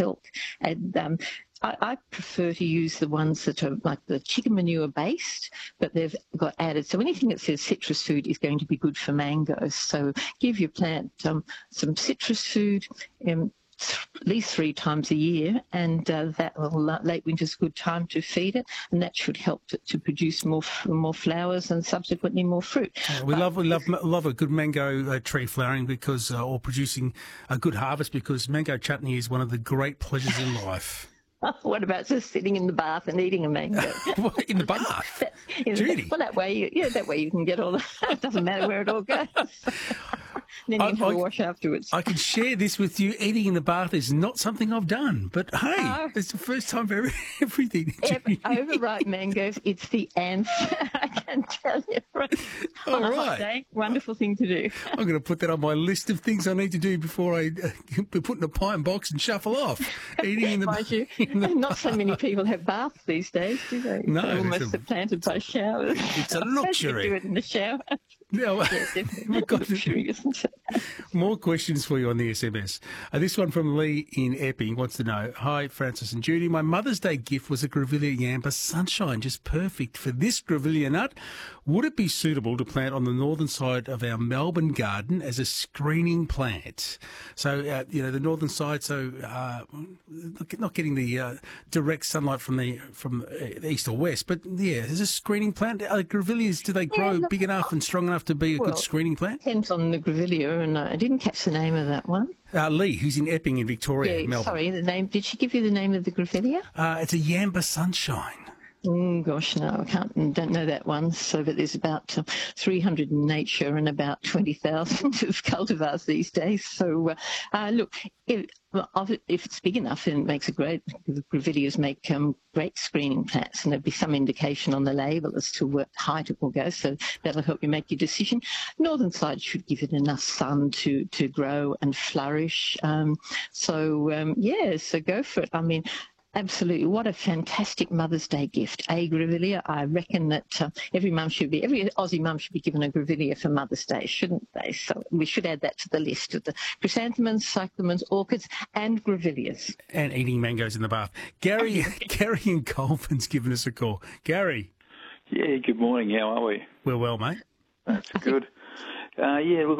health. And I prefer to use the ones that are like the chicken manure based, but they've got added. So anything that says citrus food is going to be good for mangoes. So give your plant some citrus food at least 3 times a year, and that late winter's a good time to feed it, and that should help to produce more flowers and subsequently more fruit. We love a good mango tree flowering because or producing a good harvest, because mango chutney is one of the great pleasures in life. What about just sitting in the bath and eating a mango? In the bath? Judy? Well, that way you can get all the... It doesn't matter where it all goes. Then you can have a wash afterwards. I can share this with you. Eating in the bath is not something I've done, but hey, it's the first time for everything. Overripe mangoes, it's the answer. I can tell you. On a hot day, wonderful thing to do. I'm going to put that on my list of things I need to do before I put in a pint box and shuffle off. Eating in the bath. Not so many people have baths these days, do they? No. They're almost supplanted by showers. It's a luxury. Do it in the shower. No, we've got luxury, isn't it? More questions for you on the SMS. This one from Lee in Epping wants to know, hi, Francis and Judy. My Mother's Day gift was a Grevillea Yamba Sunshine, just perfect for this Grevillea nut. Would it be suitable to plant on the northern side of our Melbourne garden as a screening plant? So, the northern side, so not getting the direct sunlight from the east or west, but yeah, as a screening plant. Grevilleas, do they grow big enough and strong enough to be a good screening plant? Depends on the Grevillea, and I didn't catch the name of that one. Lee, who's in Epping in Victoria, Melbourne. Sorry, the name. Did she give you the name of the Grevillea? It's a Yamba Sunshine. Gosh, no, don't know that one. So, but there's about 300 in nature and about 20,000 of cultivars these days. So, look, if it's big enough, then it makes a great. The Grevilleas make great screening plants, and there'll be some indication on the label as to what height it will go. So that'll help you make your decision. Northern side should give it enough sun to grow and flourish. So go for it. I mean, absolutely. What a fantastic Mother's Day gift. A Grevillea. I reckon that every Aussie mum should be given a Grevillea for Mother's Day, shouldn't they? So we should add that to the list of the chrysanthemums, cyclamens, orchids and Grevilleas. And eating mangoes in the bath. Gary in Colvin's given us a call. Gary. Yeah, good morning. How are we? We're well, mate. That's good. Look,